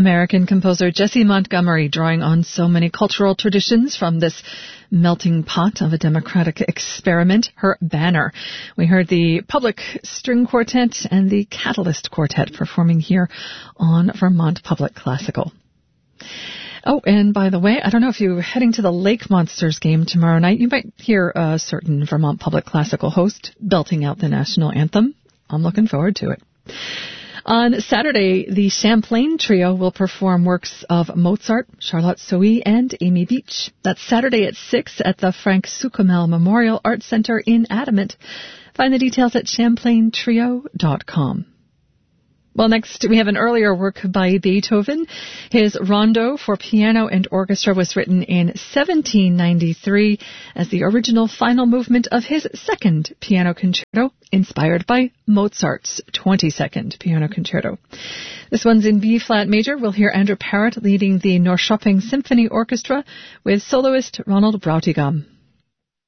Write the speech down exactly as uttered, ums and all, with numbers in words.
American composer Jessie Montgomery, drawing on so many cultural traditions from this melting pot of a democratic experiment, her Banner. We heard the Public String Quartet and the Catalyst Quartet performing here on Vermont Public Classical. Oh, and by the way, I don't know if you're heading to the Lake Monsters game tomorrow night. You might hear a certain Vermont Public Classical host belting out the national anthem. I'm looking forward to it. On Saturday, the Champlain Trio will perform works of Mozart, Charlotte Sohi, and Amy Beach. That's Saturday at six at the Frank Sukumel Memorial Arts Center in Adamant. Find the details at champlain trio dot com. Well, next we have an earlier work by Beethoven. His Rondo for piano and orchestra was written in seventeen ninety-three as the original final movement of his second piano concerto, inspired by Mozart's twenty-second piano concerto. This one's in B-flat major. We'll hear Andrew Parrott leading the Norrköping Symphony Orchestra with soloist Ronald Brautigam.